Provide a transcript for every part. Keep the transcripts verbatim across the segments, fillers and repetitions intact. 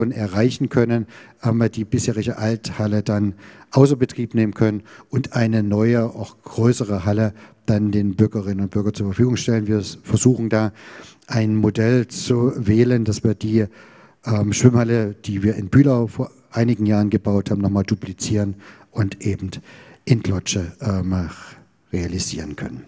erreichen können, ähm, die bisherige Althalle dann außer Betrieb nehmen können und eine neue, auch größere Halle dann den Bürgerinnen und Bürgern zur Verfügung stellen. Wir versuchen da ein Modell zu wählen, dass wir die ähm, Schwimmhalle, die wir in Bühlau vor einigen Jahren gebaut haben, nochmal duplizieren und eben in Lotsche ähm, realisieren können.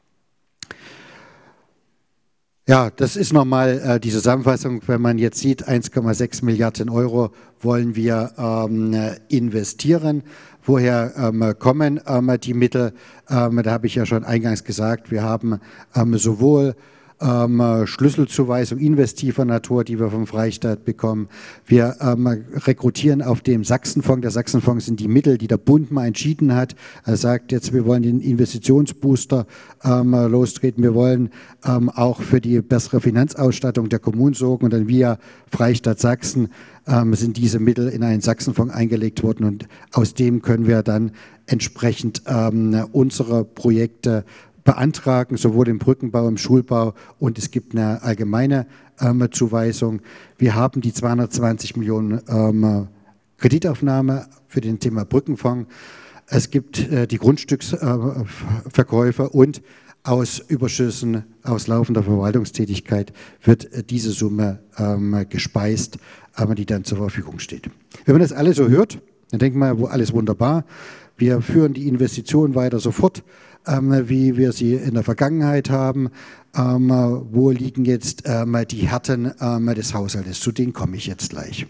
Ja, das ist nochmal äh, die Zusammenfassung. Wenn man jetzt sieht, eins Komma sechs Milliarden Euro wollen wir ähm, investieren. Woher ähm, kommen ähm, die Mittel? Ähm, da habe ich ja schon eingangs gesagt, wir haben ähm, sowohl ähm, Schlüsselzuweisung investiver Natur, die wir vom Freistaat bekommen. Wir ähm, rekrutieren auf dem Sachsenfonds. Der Sachsenfonds sind die Mittel, die der Bund mal entschieden hat. Er sagt jetzt, wir wollen den Investitionsbooster ähm, lostreten. Wir wollen ähm, auch für die bessere Finanzausstattung der Kommunen sorgen. Und dann via Freistaat Sachsen ähm, sind diese Mittel in einen Sachsenfonds eingelegt worden. Und aus dem können wir dann entsprechend ähm, unsere Projekte beantragen, sowohl im Brückenbau, im Schulbau, und es gibt eine allgemeine ähm, Zuweisung. Wir haben die zweihundertzwanzig Millionen ähm, Kreditaufnahme für den Thema Brückenfonds. Es gibt äh, die Grundstücksverkäufe äh, und aus Überschüssen, aus laufender Verwaltungstätigkeit wird äh, diese Summe ähm, gespeist, äh, die dann zur Verfügung steht. Wenn man das alles so hört, dann denkt man, alles wunderbar. Wir führen die Investitionen weiter sofort, ähm, wie wir sie in der Vergangenheit haben. Ähm, wo liegen jetzt ähm, die Härten ähm, des Haushaltes? Zu denen komme ich jetzt gleich.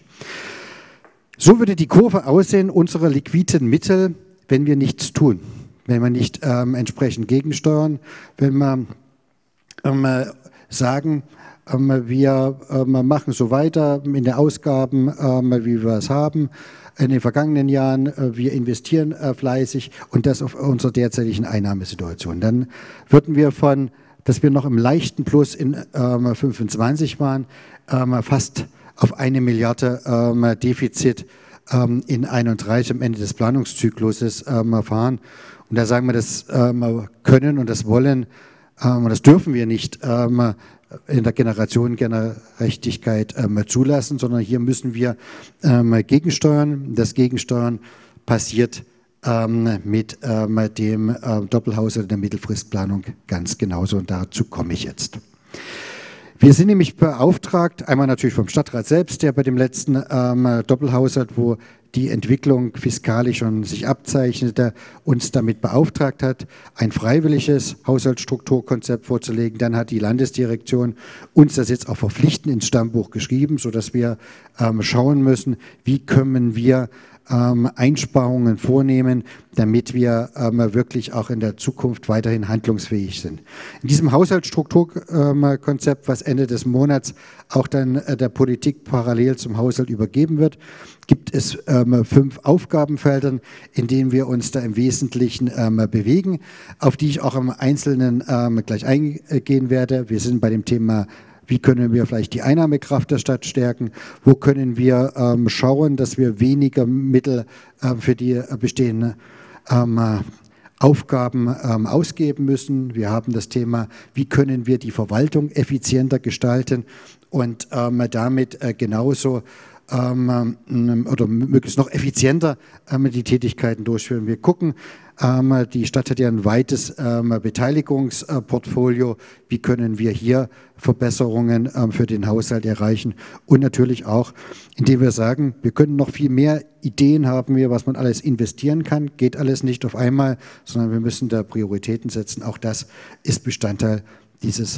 So würde die Kurve aussehen, unsere liquiden Mittel, wenn wir nichts tun, wenn wir nicht ähm, entsprechend gegensteuern, wenn wir ähm, sagen, ähm, wir ähm, machen so weiter in den Ausgaben, ähm, wie wir es haben. In den vergangenen Jahren, wir investieren fleißig und das auf unserer derzeitigen Einnahmesituation. Dann würden wir von, dass wir noch im leichten Plus in ähm, fünfundzwanzig waren, ähm, fast auf eine Milliarde ähm, Defizit ähm, in einunddreißig am Ende des Planungszykluses ähm, fahren. Und da sagen wir, das ähm, können und das wollen ähm, und das dürfen wir nicht ähm, in der Generationengerechtigkeit ähm, zulassen, sondern hier müssen wir ähm, gegensteuern. Das Gegensteuern passiert ähm, mit ähm, dem äh, Doppelhaushalt der Mittelfristplanung ganz genauso, und dazu komme ich jetzt. Wir sind nämlich beauftragt, einmal natürlich vom Stadtrat selbst, der bei dem letzten ähm, Doppelhaushalt, wo die Entwicklung fiskalisch schon sich abzeichnete, uns damit beauftragt hat, ein freiwilliges Haushaltsstrukturkonzept vorzulegen. Dann hat die Landesdirektion uns das jetzt auch verpflichtend ins Stammbuch geschrieben, sodass wir ähm, schauen müssen, wie können wir ähm, Einsparungen vornehmen, damit wir ähm, wirklich auch in der Zukunft weiterhin handlungsfähig sind. In diesem Haushaltsstrukturkonzept, was Ende des Monats auch dann äh, der Politik parallel zum Haushalt übergeben wird, gibt es ähm, fünf Aufgabenfelder, in denen wir uns da im Wesentlichen ähm, bewegen, auf die ich auch im Einzelnen ähm, gleich eingehen werde. Wir sind bei dem Thema, wie können wir vielleicht die Einnahmekraft der Stadt stärken, wo können wir ähm, schauen, dass wir weniger Mittel äh, für die äh, bestehenden ähm, Aufgaben ähm, ausgeben müssen. Wir haben das Thema, wie können wir die Verwaltung effizienter gestalten und ähm, damit äh, genauso ähm, oder möglichst noch effizienter ähm, die Tätigkeiten durchführen. Wir gucken, ähm, die Stadt hat ja ein weites ähm, Beteiligungsportfolio. Wie können wir hier Verbesserungen ähm, für den Haushalt erreichen? Und natürlich auch, indem wir sagen, wir können noch viel mehr Ideen haben, wir, was man alles investieren kann. Geht alles nicht auf einmal, sondern wir müssen da Prioritäten setzen. Auch das ist Bestandteil dieses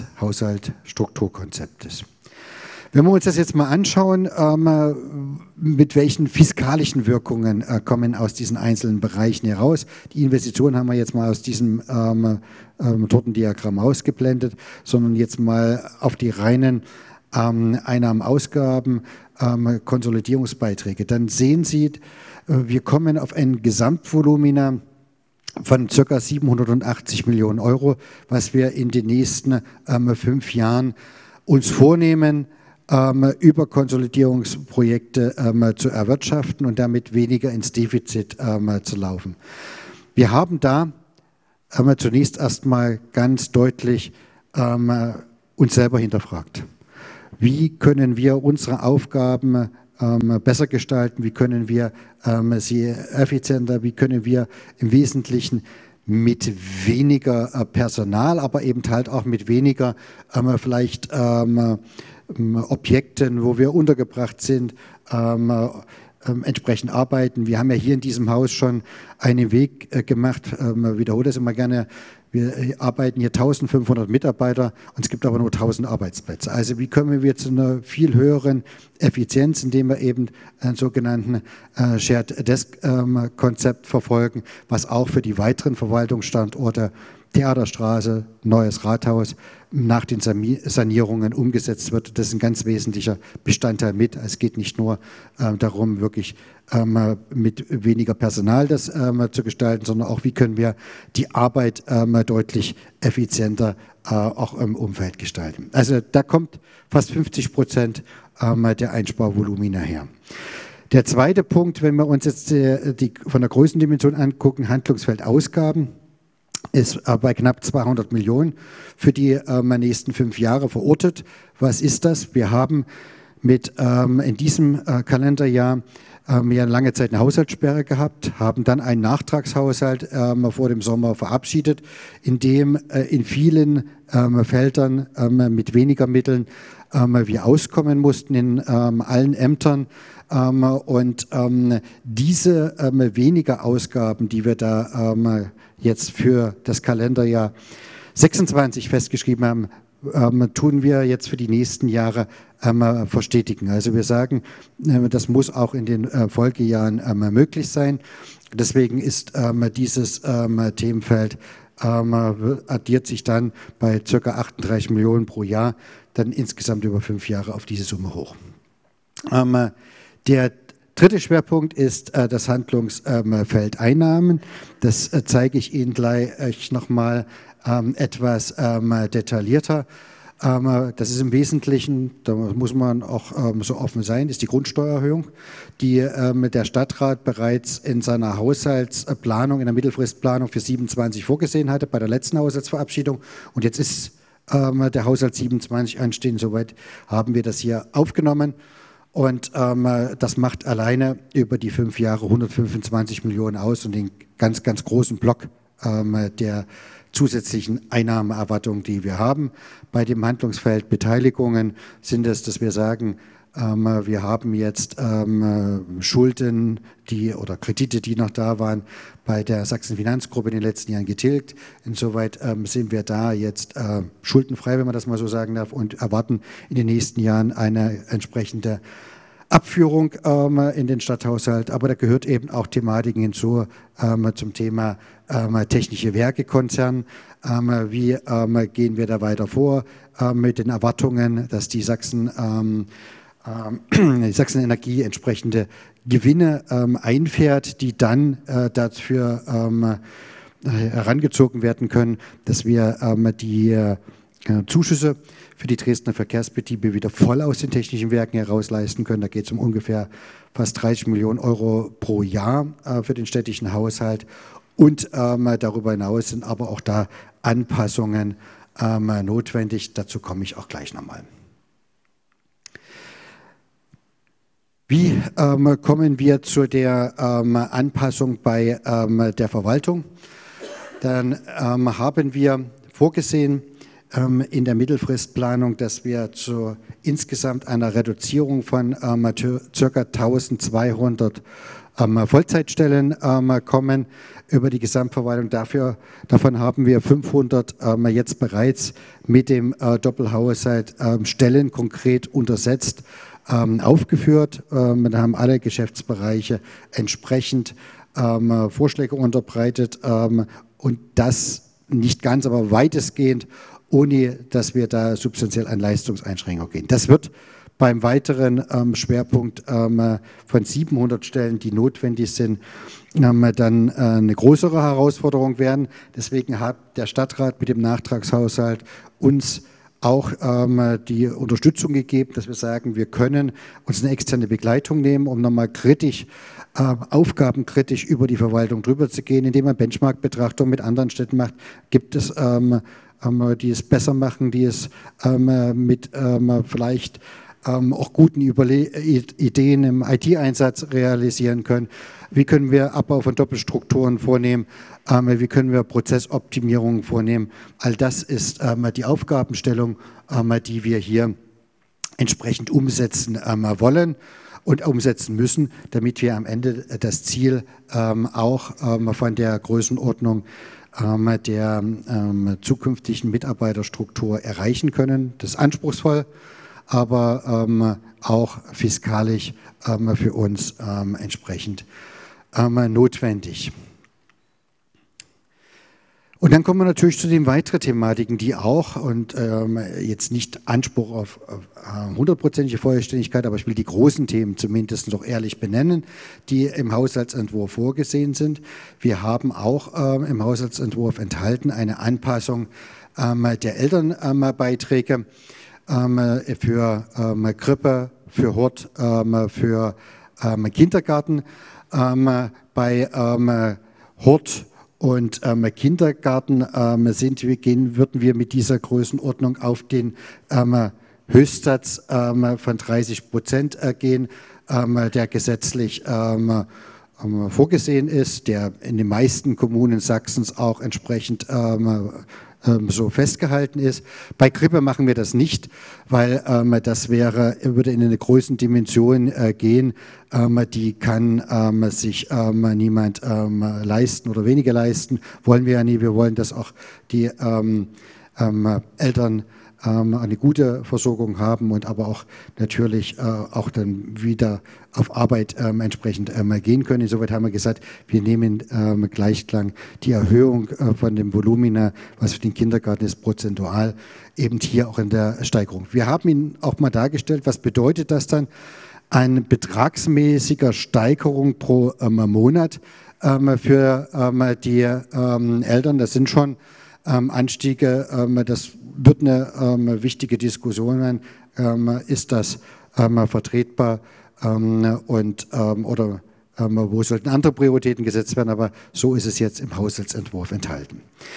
Haushaltsstrukturkonzeptes. Wenn wir uns das jetzt mal anschauen, ähm, mit welchen fiskalischen Wirkungen äh, kommen aus diesen einzelnen Bereichen heraus. Die Investitionen haben wir jetzt mal aus diesem ähm, ähm, Tortendiagramm ausgeblendet, sondern jetzt mal auf die reinen ähm, Einnahmen, Ausgaben, ähm, Konsolidierungsbeiträge. Dann sehen Sie, äh, wir kommen auf ein Gesamtvolumina von ca. siebenhundertachtzig Millionen Euro, was wir in den nächsten ähm, fünf Jahren uns vornehmen, ähm, über Konsolidierungsprojekte ähm, zu erwirtschaften und damit weniger ins Defizit ähm, zu laufen. Wir haben da ähm, zunächst erstmal ganz deutlich ähm, uns selber hinterfragt. Wie können wir unsere Aufgaben ähm, besser gestalten, wie können wir ähm, sie effizienter, wie können wir im Wesentlichen mit weniger äh, Personal, aber eben halt auch mit weniger ähm, vielleicht ähm, Objekten, wo wir untergebracht sind, ähm, ähm, entsprechend arbeiten. Wir haben ja hier in diesem Haus schon einen Weg äh, gemacht, ähm, wiederhole das immer gerne. Wir arbeiten hier eintausendfünfhundert Mitarbeiter und es gibt aber nur tausend Arbeitsplätze. Also wie kommen wir zu einer viel höheren Effizienz, indem wir eben einen sogenannten äh, Shared Desk ähm, Konzept verfolgen, was auch für die weiteren Verwaltungsstandorte Theaterstraße, Neues Rathaus nach den Sanierungen umgesetzt wird. Das ist ein ganz wesentlicher Bestandteil mit. Es geht nicht nur äh, darum, wirklich ähm, mit weniger Personal das ähm, zu gestalten, sondern auch, wie können wir die Arbeit ähm, deutlich effizienter äh, auch im Umfeld gestalten. Also da kommt fast fünfzig Prozent ähm, der Einsparvolumina her. Der zweite Punkt, wenn wir uns jetzt äh, die, von der Größendimension angucken, Handlungsfeld Ausgaben, ist bei knapp zweihundert Millionen für die ähm, nächsten fünf Jahre verortet. Was ist das? Wir haben mit ähm, in diesem äh, Kalenderjahr ähm, ja lange Zeit eine Haushaltssperre gehabt, haben dann einen Nachtragshaushalt ähm, vor dem Sommer verabschiedet, in dem äh, in vielen ähm, Feldern ähm, mit weniger Mitteln ähm, wir auskommen mussten in ähm, allen Ämtern. Ähm, und ähm, diese ähm, weniger Ausgaben, die wir da ähm, jetzt für das Kalenderjahr sechsundzwanzig festgeschrieben haben, ähm, tun wir jetzt für die nächsten Jahre ähm, verstetigen. Also wir sagen, äh, das muss auch in den äh, Folgejahren ähm, möglich sein. Deswegen ist ähm, dieses ähm, Themenfeld ähm, addiert sich dann bei ca. achtunddreißig Millionen pro Jahr dann insgesamt über fünf Jahre auf diese Summe hoch. Ähm, der dritte Schwerpunkt ist äh, das Handlungsfeld Einnahmen. Das äh, zeige ich Ihnen gleich nochmal ähm, etwas ähm, detaillierter. Ähm, das ist im Wesentlichen, da muss man auch ähm, so offen sein, ist die Grundsteuererhöhung, die ähm, der Stadtrat bereits in seiner Haushaltsplanung, in der Mittelfristplanung für siebenundzwanzig vorgesehen hatte, bei der letzten Haushaltsverabschiedung. Und jetzt ist ähm, der Haushalt siebenundzwanzig anstehen, soweit haben wir das hier aufgenommen. Und ähm, das macht alleine über die fünf Jahre hundertfünfundzwanzig Millionen aus und den ganz, ganz großen Block ähm, der zusätzlichen Einnahmeerwartung, die wir haben. Bei dem Handlungsfeld Beteiligungen sind es, dass wir sagen, ähm, wir haben jetzt ähm, Schulden die, oder Kredite, die noch da waren, bei der Sachsen-Finanzgruppe in den letzten Jahren getilgt. Insoweit ähm, sind wir da jetzt äh, schuldenfrei, wenn man das mal so sagen darf, und erwarten in den nächsten Jahren eine entsprechende Abführung ähm, in den Stadthaushalt. Aber da gehört eben auch Thematiken hinzu ähm, zum Thema ähm, technische Werke-Konzern. Ähm, wie ähm, gehen wir da weiter vor ähm, mit den Erwartungen, dass die Sachsen ähm, die Sachsen-Energie entsprechende Gewinne ähm, einfährt, die dann äh, dafür ähm, herangezogen werden können, dass wir ähm, die äh, Zuschüsse für die Dresdner Verkehrsbetriebe wieder voll aus den technischen Werken heraus leisten können. Da geht es um ungefähr fast dreißig Millionen Euro pro Jahr äh, für den städtischen Haushalt. Und ähm, darüber hinaus sind aber auch da Anpassungen ähm, notwendig. Dazu komme ich auch gleich nochmal. Wie ähm, kommen wir zu der ähm, Anpassung bei ähm, der Verwaltung? Dann ähm, haben wir vorgesehen ähm, in der Mittelfristplanung, dass wir zu insgesamt einer Reduzierung von ähm, ca. eintausendzweihundert ähm, Vollzeitstellen ähm, kommen über die Gesamtverwaltung. Dafür, davon haben wir fünfhundert ähm, jetzt bereits mit dem äh, Doppelhaushalt ähm, Stellen konkret untersetzt Ähm, aufgeführt. Ähm, da haben alle Geschäftsbereiche entsprechend ähm, Vorschläge unterbreitet ähm, und das nicht ganz, aber weitestgehend, ohne dass wir da substanziell an Leistungseinschränkungen gehen. Das wird beim weiteren ähm, Schwerpunkt ähm, von siebenhundert Stellen, die notwendig sind, ähm, dann äh, eine größere Herausforderung werden. Deswegen hat der Stadtrat mit dem Nachtragshaushalt uns auch ähm, die Unterstützung gegeben, dass wir sagen, wir können uns eine externe Begleitung nehmen, um nochmal kritisch, äh, aufgabenkritisch über die Verwaltung drüber zu gehen, indem man Benchmark-Betrachtung mit anderen Städten macht. Gibt es, ähm, ähm, die es besser machen, die es ähm, mit ähm, vielleicht ähm, auch guten Überle Ideen im I T-Einsatz realisieren können. Wie können wir Abbau von Doppelstrukturen vornehmen? Ähm, wie können wir Prozessoptimierungen vornehmen? All das ist ähm, die Aufgabenstellung, ähm, die wir hier entsprechend umsetzen ähm, wollen und umsetzen müssen, damit wir am Ende das Ziel ähm, auch ähm, von der Größenordnung ähm, der ähm, zukünftigen Mitarbeiterstruktur erreichen können. Das ist anspruchsvoll, aber ähm, auch fiskalisch ähm, für uns ähm, entsprechend ähm, notwendig. Und dann kommen wir natürlich zu den weiteren Thematiken, die auch, und ähm, jetzt nicht Anspruch auf hundertprozentige Vollständigkeit, aber ich will die großen Themen zumindest noch ehrlich benennen, die im Haushaltsentwurf vorgesehen sind. Wir haben auch ähm, im Haushaltsentwurf enthalten eine Anpassung ähm, der Elternbeiträge ähm, für ähm, Krippe, für Hort, ähm, für ähm, Kindergarten. Ähm, bei ähm, Hort und ähm, Kindergarten ähm, sind wir, gehen, würden wir mit dieser Größenordnung auf den ähm, Höchstsatz ähm, von dreißig Prozent äh, gehen, ähm, der gesetzlich ähm, ähm, vorgesehen ist, der in den meisten Kommunen Sachsens auch entsprechend ähm, ähm, so festgehalten ist. Bei Krippe machen wir das nicht, weil ähm, das wäre, würde in eine Größendimension äh, gehen, ähm, die kann ähm, sich ähm, niemand ähm, leisten oder weniger leisten. Wollen wir ja nie. Wir wollen, dass auch die ähm, ähm, Eltern ähm, eine gute Versorgung haben und aber auch natürlich äh, auch dann wieder auf Arbeit ähm, entsprechend ähm, gehen können. Insoweit haben wir gesagt, wir nehmen ähm, Gleichklang die Erhöhung äh, von dem Volumina, was für den Kindergarten ist, prozentual, eben hier auch in der Steigerung. Wir haben Ihnen auch mal dargestellt, was bedeutet das dann? Eine betragsmäßige Steigerung pro ähm, Monat ähm, für ähm, die ähm, Eltern. Das sind schon ähm, Anstiege, ähm, das wird eine ähm, wichtige Diskussion sein. Ähm, ist das ähm, vertretbar ähm, und, ähm, oder ähm, wo sollten andere Prioritäten gesetzt werden? Aber so ist es jetzt im Haushaltsentwurf enthalten.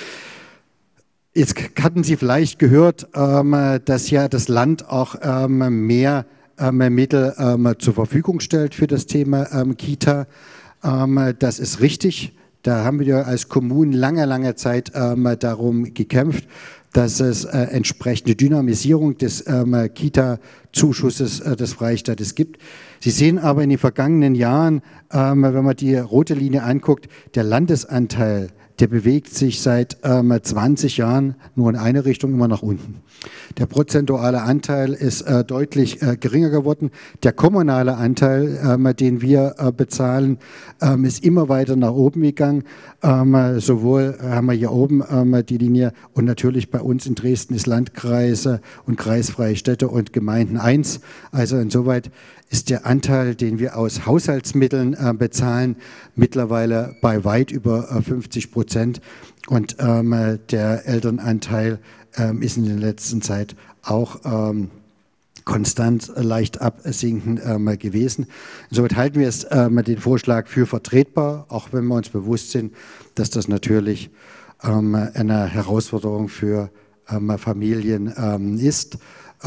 Jetzt hatten Sie vielleicht gehört, ähm, dass ja das Land auch ähm, mehr ähm, Mittel ähm, zur Verfügung stellt für das Thema ähm, Kita. Ähm, das ist richtig. Da haben wir als Kommunen lange, lange Zeit ähm, darum gekämpft, dass es äh, entsprechende Dynamisierung des ähm, Kita-Zuschusses äh, des Freistaates gibt. Sie sehen aber in den vergangenen Jahren, ähm, wenn man die rote Linie anguckt, der Landesanteil, der bewegt sich seit ähm, zwanzig Jahren nur in eine Richtung, immer nach unten. Der prozentuale Anteil ist äh, deutlich äh, geringer geworden. Der kommunale Anteil, ähm, den wir äh, bezahlen, ähm, ist immer weiter nach oben gegangen. Ähm, sowohl haben wir hier oben ähm, die Linie und natürlich bei uns in Dresden ist Landkreise und kreisfreie Städte und Gemeinden eins. Also insoweit ist der Anteil, den wir aus Haushaltsmitteln äh, bezahlen, mittlerweile bei weit über äh, fünfzig Prozent. Und ähm, der Elternanteil ähm, ist in der letzten Zeit auch ähm, konstant leicht absinkend ähm, gewesen. Insoweit halten wir es ähm, den Vorschlag für vertretbar, auch wenn wir uns bewusst sind, dass das natürlich ähm, eine Herausforderung für ähm, Familien ähm, ist.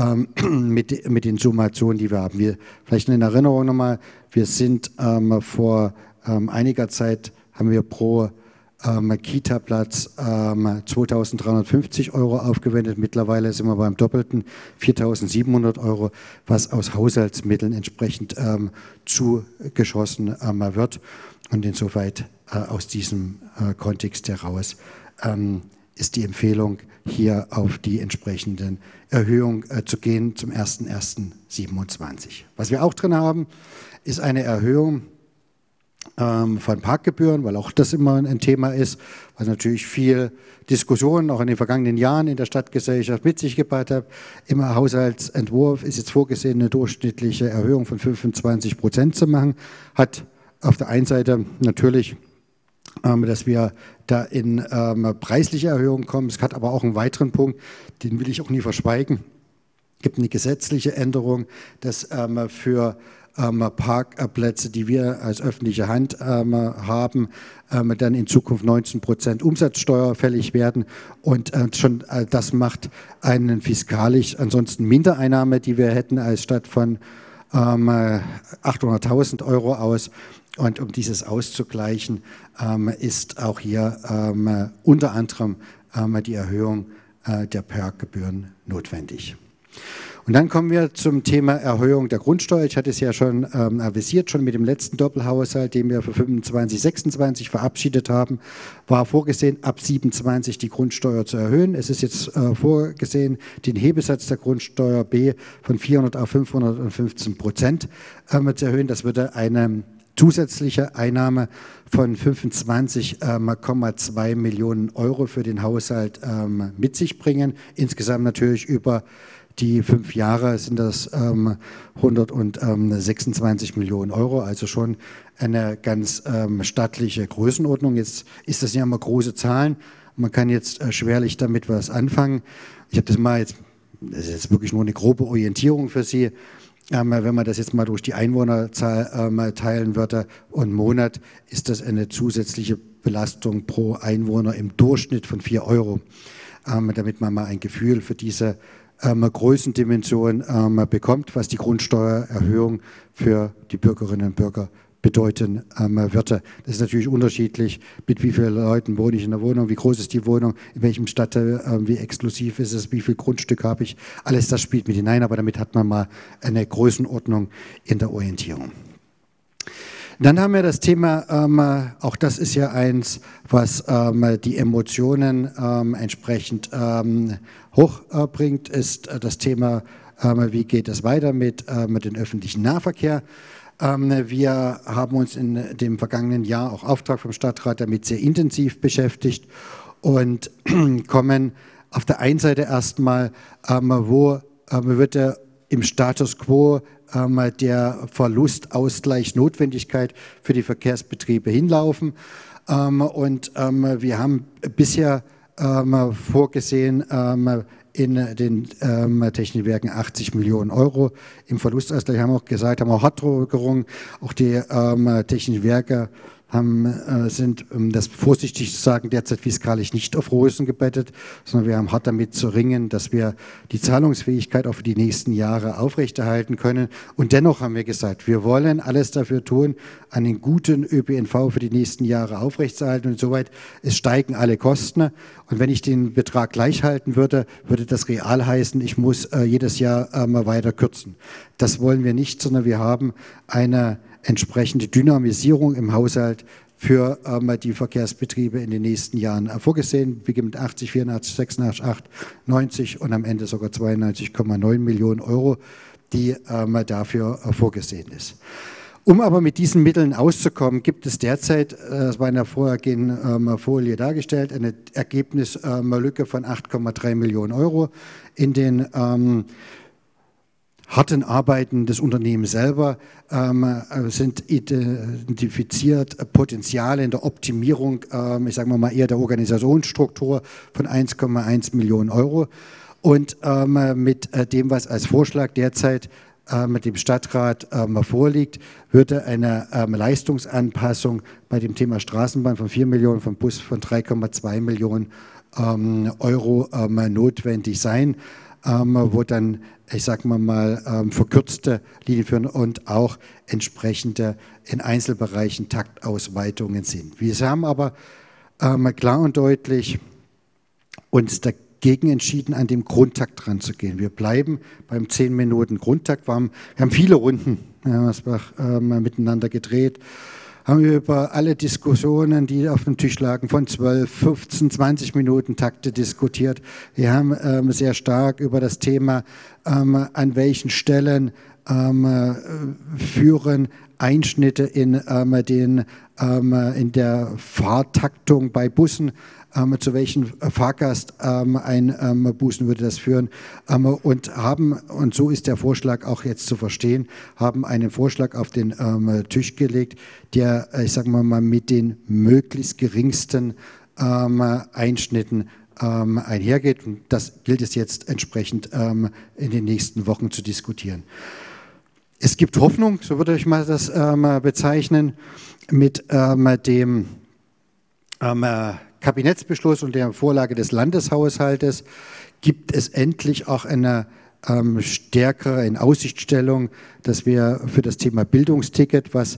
Mit, mit den Summationen, die wir haben. Wir, vielleicht in Erinnerung nochmal, wir sind ähm, vor ähm, einiger Zeit, haben wir pro ähm, Kita-Platz ähm, zweitausenddreihundertfünfzig Euro aufgewendet. Mittlerweile sind wir beim Doppelten, viertausendsiebenhundert Euro, was aus Haushaltsmitteln entsprechend ähm, zugeschossen ähm, wird. Und insoweit äh, aus diesem äh, Kontext heraus ähm, ist die Empfehlung, hier auf die entsprechenden Erhöhung äh, zu gehen zum ersten ersten siebenundzwanzig. Was wir auch drin haben, ist eine Erhöhung ähm, von Parkgebühren, weil auch das immer ein Thema ist, was natürlich viel Diskussionen auch in den vergangenen Jahren in der Stadtgesellschaft mit sich gebracht hat. Im Haushaltsentwurf ist jetzt vorgesehen, eine durchschnittliche Erhöhung von fünfundzwanzig Prozent zu machen. Hat auf der einen Seite natürlich dass wir da in ähm, preisliche Erhöhungen kommen. Es hat aber auch einen weiteren Punkt, den will ich auch nie verschweigen. Es gibt eine gesetzliche Änderung, dass ähm, für ähm, Parkplätze, die wir als öffentliche Hand ähm, haben, ähm, dann in Zukunft neunzehn Prozent Umsatzsteuer fällig werden. Und äh, schon äh, das macht einen fiskalisch ansonsten Mindereinnahme, die wir hätten als Stadt von ähm, achthunderttausend Euro aus. Und um dieses auszugleichen, ähm, ist auch hier ähm, unter anderem ähm, die Erhöhung äh, der Parkgebühren notwendig. Und dann kommen wir zum Thema Erhöhung der Grundsteuer. Ich hatte es ja schon ähm, avisiert, schon mit dem letzten Doppelhaushalt, den wir für fünfundzwanzig, sechsundzwanzig verabschiedet haben, war vorgesehen, ab siebenundzwanzig die Grundsteuer zu erhöhen. Es ist jetzt äh, vorgesehen, den Hebesatz der Grundsteuer B von vierhundert auf fünfhundertfünfzehn Prozent ähm, zu erhöhen. Das würde eine zusätzliche Einnahme von fünfundzwanzig Komma zwei Millionen Euro für den Haushalt ähm, mit sich bringen. Insgesamt natürlich über die fünf Jahre sind das ähm, hundertsechsundzwanzig Millionen Euro, also schon eine ganz ähm, stattliche Größenordnung. Jetzt ist das ja immer große Zahlen. Man kann jetzt äh, schwerlich damit was anfangen. Ich habe das mal jetzt, das ist jetzt wirklich nur eine grobe Orientierung für Sie. Ähm, wenn man das jetzt mal durch die Einwohnerzahl ähm, teilen würde und Monat, ist das eine zusätzliche Belastung pro Einwohner im Durchschnitt von vier Euro, ähm, damit man mal ein Gefühl für diese ähm, Größendimension ähm, bekommt, was die Grundsteuererhöhung für die Bürgerinnen und Bürger bedeuten ähm, würde. Das ist natürlich unterschiedlich, mit wie vielen Leuten wohne ich in der Wohnung, wie groß ist die Wohnung, in welchem Stadtteil, äh, wie exklusiv ist es, wie viel Grundstück habe ich. Alles das spielt mit hinein, aber damit hat man mal eine Größenordnung in der Orientierung. Dann haben wir das Thema, ähm, auch das ist ja eins, was ähm, die Emotionen ähm, entsprechend ähm, hochbringt, ist äh, das Thema, ähm, wie geht es weiter mit, äh, mit dem öffentlichen Nahverkehr. Ähm, wir haben uns in dem vergangenen Jahr auch Auftrag vom Stadtrat damit sehr intensiv beschäftigt und kommen auf der einen Seite erstmal, ähm, wo ähm, wird der im Status quo ähm, der Verlustausgleichsnotwendigkeit für die Verkehrsbetriebe hinlaufen. Ähm, und ähm, wir haben bisher ähm, vorgesehen, ähm, in den ähm, Technischen Werken achtzig Millionen Euro im Verlustausgleich. Haben auch gesagt, haben auch hart gerungen. Auch die ähm, Technischen Werke haben, äh, sind, um das vorsichtig zu sagen, derzeit fiskalisch nicht auf Rosen gebettet, sondern wir haben hart damit zu ringen, dass wir die Zahlungsfähigkeit auch für die nächsten Jahre aufrechterhalten können. Und dennoch haben wir gesagt, wir wollen alles dafür tun, einen guten Ö P N V für die nächsten Jahre aufrechtzuerhalten. Und soweit, es steigen alle Kosten. Und wenn ich den Betrag gleich halten würde, würde das real heißen, ich muss äh, jedes Jahr äh, mal weiter kürzen. Das wollen wir nicht, sondern wir haben eine entsprechende Dynamisierung im Haushalt für ähm, die Verkehrsbetriebe in den nächsten Jahren äh, vorgesehen. Beginnt mit achtzig, vierundachtzig, sechsundachtzig, acht, neunzig und am Ende sogar zweiundneunzig Komma neun Millionen Euro, die ähm, dafür äh, vorgesehen ist. Um aber mit diesen Mitteln auszukommen, gibt es derzeit, das war in der vorhergehenden ähm, Folie dargestellt, eine Ergebnislücke von acht Komma drei Millionen Euro in den ähm, harten Arbeiten des Unternehmens selber ähm, sind identifiziert Potenziale in der Optimierung, ähm, ich sage mal eher der Organisationsstruktur von eins Komma eins Millionen Euro. Und ähm, mit äh, dem, was als Vorschlag derzeit äh, mit dem Stadtrat ähm, vorliegt, würde eine ähm, Leistungsanpassung bei dem Thema Straßenbahn von vier Millionen, vom Bus von drei Komma zwei Millionen ähm, Euro ähm, notwendig sein. Ähm, wo dann, ich sage mal, mal ähm, verkürzte Linien führen und auch entsprechende in Einzelbereichen Taktausweitungen sind. Wir haben aber ähm, klar und deutlich uns dagegen entschieden, an dem Grundtakt dran zu gehen. Wir bleiben beim zehn Minuten Grundtakt. Wir haben, wir haben viele Runden ja, ähm, miteinander gedreht, haben wir über alle Diskussionen, die auf dem Tisch lagen, von zwölf, fünfzehn, zwanzig Minuten Takte diskutiert. Wir haben ähm, sehr stark über das Thema, ähm, an welchen Stellen ähm, führen Einschnitte in, ähm, den, ähm, in der Fahrtaktung bei Bussen, ähm, zu welchen Fahrgast ähm, einbußen würde das führen, ähm, und haben, und so ist der Vorschlag auch jetzt zu verstehen, haben einen Vorschlag auf den ähm, Tisch gelegt, der, ich sage mal, mit den möglichst geringsten ähm, Einschnitten ähm, einhergeht. Und das gilt es jetzt entsprechend ähm, in den nächsten Wochen zu diskutieren. Es gibt Hoffnung, so würde ich mal das ähm, bezeichnen, mit ähm, dem ähm, Kabinettsbeschluss und der Vorlage des Landeshaushaltes gibt es endlich auch eine ähm, stärkere Inaussichtstellung, dass wir für das Thema Bildungsticket, was